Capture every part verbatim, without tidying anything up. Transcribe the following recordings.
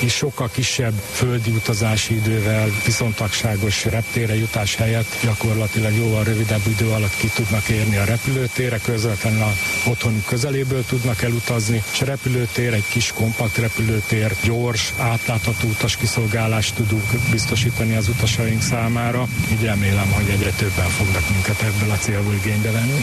kis, sokkal kisebb földi utazási idővel, viszontagságos reptérre jutás helyett gyakorlatilag jóval rövidebb idő alatt ki tudnak érni a repülőtérre, közvetlenül a otthonuk közeléből tudnak elutazni, és a repülőtér egy kis kompakt repülőtér, gyors, átlátható utaskiszolgálást tudunk biztosítani az utasaink számára. Így remélem, hogy egyre többen fognak minket ebből a célból igénybe venni.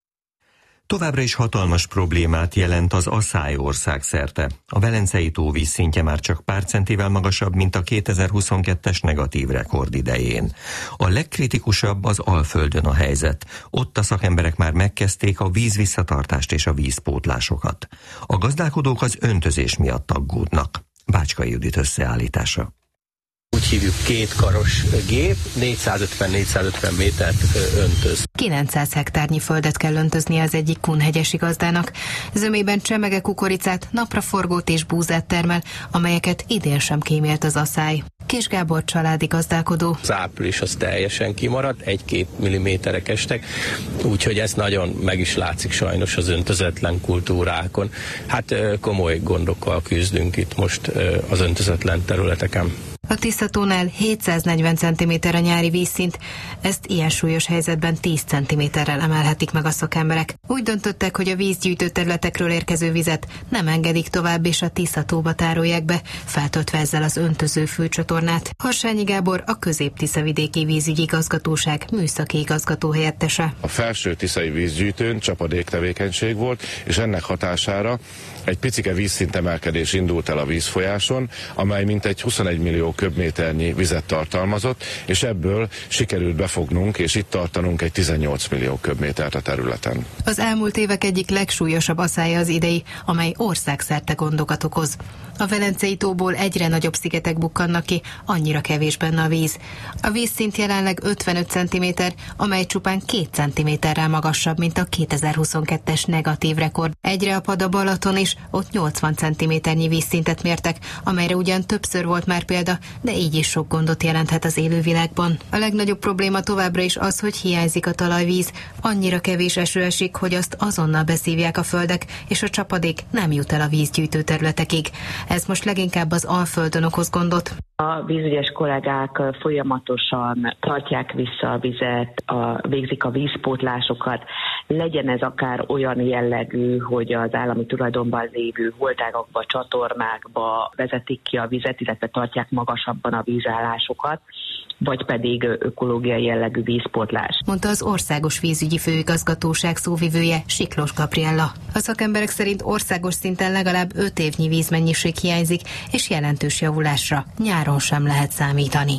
Továbbra is hatalmas problémát jelent az asszály országszerte. A Velencei tó vízszintje már csak pár centivel magasabb, mint a kétezer-huszonkettes negatív rekord idején. A legkritikusabb az Alföldön a helyzet. Ott a szakemberek már megkezdték a vízvisszatartást és a vízpótlásokat. A gazdálkodók az öntözés miatt aggódnak. Bácskai Judit összeállítása. Úgy hívjuk kétkaros gép, négyszázötven-négyszázötven métert öntöz. kilencszáz hektárnyi földet kell öntöznie az egyik kunhegyesi gazdának. Zömében csemege kukoricát, napraforgót és búzát termel, amelyeket idén sem kímélt az asszály. Kis Gábor családi gazdálkodó. Az április az teljesen kimaradt, egy-két milliméterek estek, úgyhogy ez nagyon meg is látszik sajnos az öntözetlen kultúrákon. Hát komoly gondokkal küzdünk itt most az öntözetlen területeken. A Tisza-tónál hétszáznegyven centiméter a nyári vízszint, ezt ilyen súlyos helyzetben tíz centiméterrel emelhetik meg a szakemberek. Úgy döntöttek, hogy a vízgyűjtő területekről érkező vizet nem engedik tovább, és a Tisza-tóba tárolják be, feltöltve ezzel az öntöző főcsatornát. Harsányi Gábor a Közép-Tiszavidéki Vízügyi Igazgatóság műszaki igazgató helyettese. A felső tiszai vízgyűjtőn csapadék tevékenység volt, és ennek hatására egy picike vízszintemelkedés indult el a vízfolyáson, amely mintegy huszonegy millió köbméternyi vizet tartalmazott, és ebből sikerült befognunk és itt tartanunk egy tizennyolc millió köbmétert a területen. Az elmúlt évek egyik legsúlyosabb asszálya az idei, amely országszerte gondokat okoz. A Velencei tóból egyre nagyobb szigetek bukkannak ki, annyira kevés benne a víz. A vízszint jelenleg ötvenöt centiméter, amely csupán két centiméterrel magasabb, mint a kétezer-huszonkettes negatív rekord. Egyre apad a Balaton is, ott nyolcvan centiméternyi vízszintet mértek, amelyre ugyan többször volt már példa, de így is sok gondot jelenthet az élővilágban. A legnagyobb probléma továbbra is az, hogy hiányzik a talajvíz. Annyira kevés eső esik, hogy azt azonnal beszívják a földek, és a csapadék nem jut el a vízgyűjtő területekig. Ez most leginkább az Alföldön okoz gondot. A vízügyes kollégák folyamatosan tartják vissza a vizet, a, végzik a vízpótlásokat, legyen ez akár olyan jellegű, hogy az állami tulajdonban lévő holtágakba, csatornákba vezetik ki a vizet, illetve tartják magasabban a vízállásokat, vagy pedig ökológiai jellegű vízpótlás. Mondta az Országos Vízügyi Főigazgatóság szóvivője, Siklós Gabriella. A szakemberek szerint országos szinten legalább öt évnyi vízmennyiség hiányzik, és jelentős javulásra nyáron sem lehet számítani.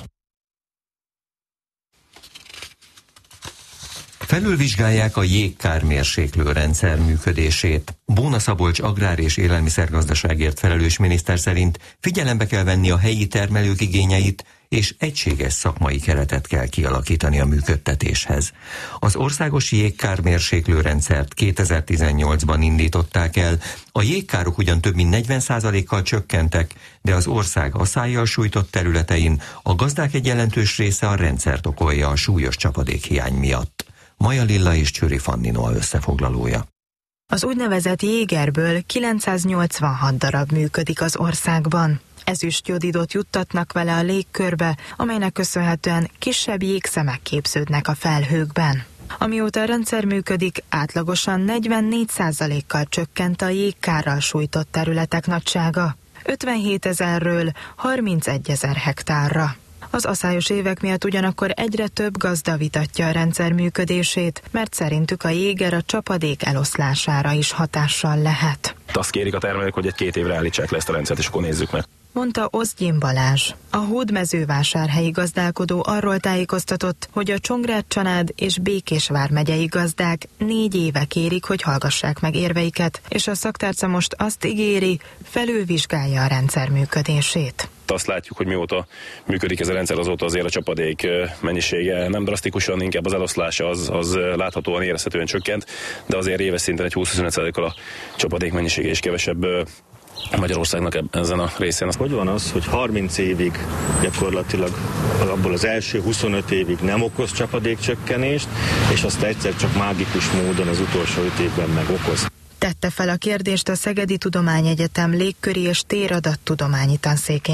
Felülvizsgálják a jégkármérséklő rendszer működését. Bóna Szabolcs agrár- és élelmiszergazdaságért felelős miniszter szerint figyelembe kell venni a helyi termelők igényeit, és egységes szakmai keretet kell kialakítani a működtetéshez. Az országos jégkármérséklő rendszert kétezer-tizennyolcban indították el. A jégkárok ugyan több mint negyven százalékkal csökkentek, de az ország asszállyal sújtott területein a gazdák egy jelentős része a rendszert okolja a súlyos csapadékhiány miatt. Maja Lilla és Csőri Fanni Noa összefoglalója. Az úgynevezett jégerből kilencszáznyolcvanhat darab működik az országban. Ezüstjodidot juttatnak vele a légkörbe, amelynek köszönhetően kisebb jégszemek képződnek a felhőkben. Amióta a rendszer működik, átlagosan negyvennégy százalékkal csökkent a jégkárral sújtott területek nagysága. ötvenhétezerről harmincegyezer hektárra. Az aszályos évek miatt ugyanakkor egyre több gazda vitatja a rendszer működését, mert szerintük a jéger a csapadék eloszlására is hatással lehet. Azt kérik a termelők, hogy egy két évre állítsák le ezt a rendszert, és akkor nézzük meg. Mondta Oszgyén Balázs. A hódmezővásárhelyi gazdálkodó arról tájékoztatott, hogy a Csongrád-Csanád és Békés vármegyei gazdák négy éve kérik, hogy hallgassák meg érveiket, és a szaktárca most azt ígéri, felülvizsgálja a rendszer működését. Azt látjuk, hogy mióta működik ez a rendszer, azóta azért a csapadék mennyisége nem drasztikusan, inkább az eloszlása az, az láthatóan érezhetően csökkent, de azért éves szinten egy húsz-huszonöt százalékkal a csapadék mennyisége is kevesebb Magyarországnak ezen a részén. Hogy van az, hogy harminc évig gyakorlatilag abból az első huszonöt évig nem okoz csapadékcsökkenést, és azt egyszer csak mágikus módon az utolsó öt évben meg okoz? Tette fel a kérdést a Szegedi Tudományegyetem légköri és téradatttudományi tanszékén